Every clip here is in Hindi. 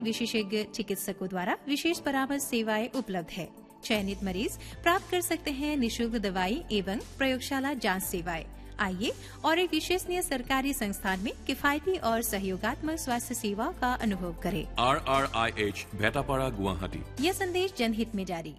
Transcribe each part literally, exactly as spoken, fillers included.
विशेषज्ञ चिकित्सकों द्वारा विशेष परामर्श सेवाएं उपलब्ध है। चयनित मरीज प्राप्त कर सकते हैं निशुल्क दवाई एवं प्रयोगशाला जांच सेवाएं। आइए और एक विश्वसनीय सरकारी संस्थान में किफायती और सहयोगात्मक स्वास्थ्य सेवा का अनुभव करें। Are are I H भेटापाड़ा Guwahati. यह संदेश जनहित में जारी।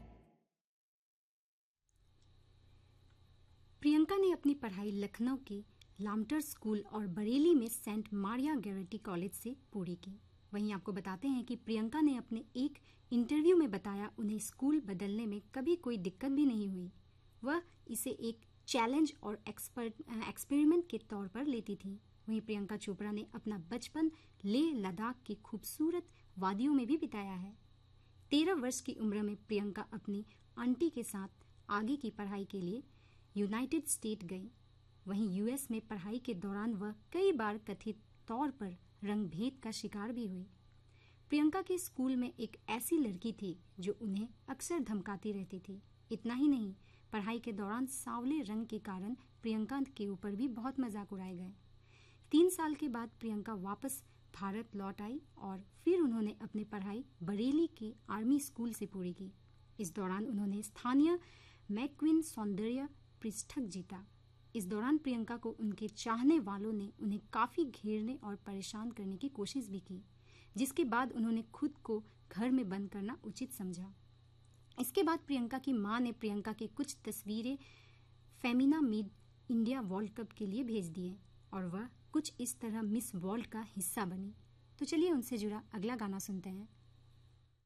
प्रियंका ने अपनी पढ़ाई लखनऊ के लामटर स्कूल और बरेली में सेंट मारिया गैरेटी कॉलेज से पूरी की। वहीं आपको बताते हैं कि प्रियंका ने अपने एक इंटरव्यू में बताया उन्हें स्कूल बदलने में कभी कोई दिक्कत भी नहीं हुई। वह इसे एक चैलेंज और एक्सपर्ट एक्सपेरिमेंट के तौर पर लेती थी। वहीं प्रियंका चोपड़ा ने अपना बचपन लेह लद्दाख की खूबसूरत वादियों में भी बिताया है। तेरह वर्ष की उम्र में प्रियंका अपनी आंटी के साथ आगे की पढ़ाई के लिए यूनाइटेड स्टेट गई। वहीं यूएस में पढ़ाई के दौरान वह कई बार कथित तौर पर रंगभेद का शिकार भी हुई। प्रियंका के स्कूल में एक ऐसी लड़की थी जो उन्हें अक्सर धमकाती रहती थी। इतना ही नहीं, पढ़ाई के दौरान सांवले रंग के कारण प्रियंका के ऊपर भी बहुत मजाक उड़ाए गए। तीन साल के बाद प्रियंका वापस भारत लौट आई और फिर उन्होंने अपनी पढ़ाई बरेली के आर्मी स्कूल से पूरी की। इस दौरान उन्होंने स्थानीय मैक्विन सौंदर्य पृष्ठक जीता। इस दौरान प्रियंका को उनके चाहने वालों ने उन्हें काफी घेरने और परेशान करने की कोशिश भी की, जिसके बाद उन्होंने खुद को घर में बंद करना उचित समझा। इसके बाद प्रियंका की मां ने प्रियंका की कुछ तस्वीरें Femina mid India world cup के लिए भेज दिए और वह कुछ इस तरह मिस वर्ल्ड का हिस्सा बनी। तो चलिए उनसे जुड़ा अगला गाना सुनते हैं।